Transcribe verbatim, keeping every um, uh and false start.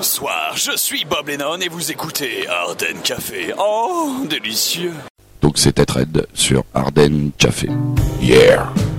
Bonsoir, je suis Bob Lennon et vous écoutez Ardennes Café. Oh, délicieux. Donc c'était Red sur Ardennes Café. Yeah.